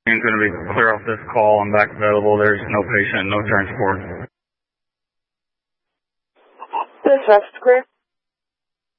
I'm going to be clear off this call. I'm back available. There's no patient, no transport. This is clear.